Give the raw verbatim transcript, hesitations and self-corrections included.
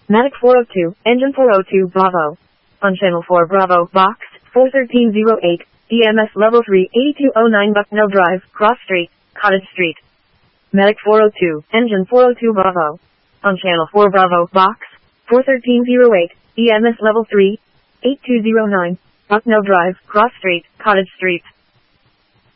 Medic four oh two, Engine four oh two Bravo. On Channel four Bravo, Box four thirteen oh eight, E M S Level three, eighty-two oh nine Bucknell Drive, Cross Street, Cottage Street. Medic four oh two, Engine four oh two Bravo. On Channel four Bravo, Box four thirteen oh eight, E M S Level three, eighty-two oh nine, Bucknell Drive, Cross Street, Cottage Street.